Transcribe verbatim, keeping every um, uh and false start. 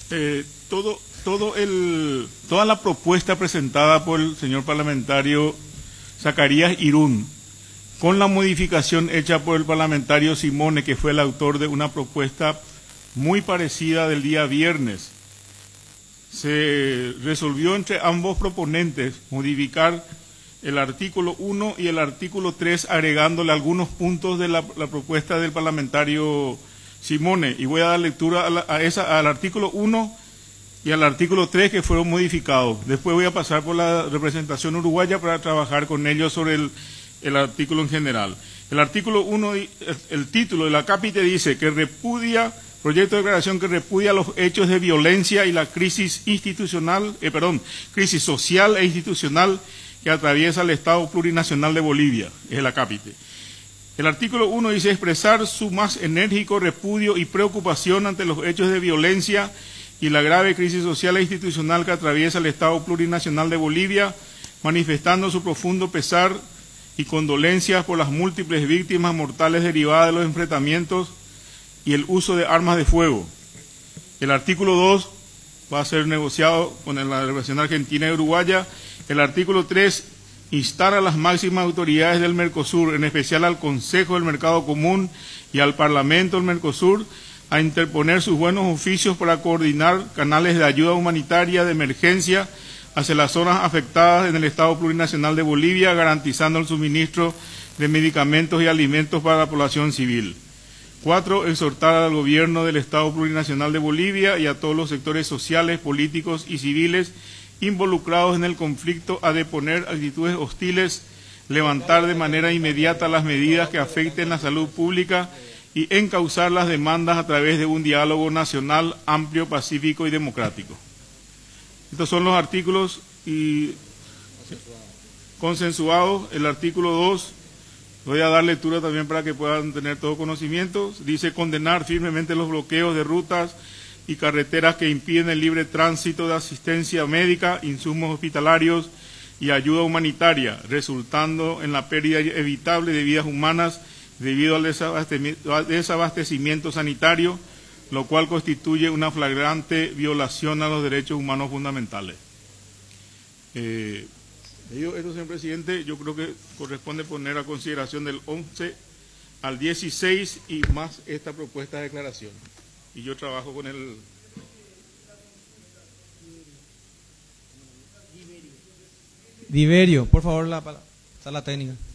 Eh, todo, todo el, toda la propuesta presentada por el señor parlamentario Zacarías Irún, con la modificación hecha por el parlamentario Simone, que fue el autor de una propuesta muy parecida del día viernes, se resolvió entre ambos proponentes modificar el artículo uno y el artículo tres, agregándole algunos puntos de la, la propuesta del parlamentario Simone. Y voy a dar lectura a, la, a esa, al artículo uno y al artículo tres que fueron modificados. Después voy a pasar por la representación uruguaya para trabajar con ellos sobre el, el artículo en general. El artículo uno, el, el título de la cápite dice que repudia, proyecto de declaración que repudia los hechos de violencia y la crisis institucional, eh, perdón, crisis social e institucional que atraviesa el Estado plurinacional de Bolivia, es el acápite. El artículo uno dice expresar su más enérgico repudio y preocupación ante los hechos de violencia y la grave crisis social e institucional que atraviesa el Estado plurinacional de Bolivia, manifestando su profundo pesar y condolencias por las múltiples víctimas mortales derivadas de los enfrentamientos y el uso de armas de fuego. El artículo dos va a ser negociado con la representación argentina y uruguaya. El artículo tres, instar a las máximas autoridades del Mercosur, en especial al Consejo del Mercado Común y al Parlamento del Mercosur, a interponer sus buenos oficios para coordinar canales de ayuda humanitaria de emergencia hacia las zonas afectadas en el Estado plurinacional de Bolivia, garantizando el suministro de medicamentos y alimentos para la población civil. Cuatro, exhortar al gobierno del Estado plurinacional de Bolivia y a todos los sectores sociales, políticos y civiles involucrados en el conflicto a deponer actitudes hostiles, levantar de manera inmediata las medidas que afecten la salud pública y encauzar las demandas a través de un diálogo nacional amplio, pacífico y democrático. Estos son los artículos y consensuados. El artículo dos, voy a dar lectura también para que puedan tener todo conocimiento. Dice condenar firmemente los bloqueos de rutas y carreteras que impiden el libre tránsito de asistencia médica, insumos hospitalarios y ayuda humanitaria, resultando en la pérdida evitable de vidas humanas debido al desabastecimiento sanitario, lo cual constituye una flagrante violación a los derechos humanos fundamentales. Eh, esto, señor presidente, yo creo que corresponde poner a consideración del once al dieciséis y más esta propuesta de declaración. Y yo trabajo con el... Diverio, por favor, la, la sala técnica.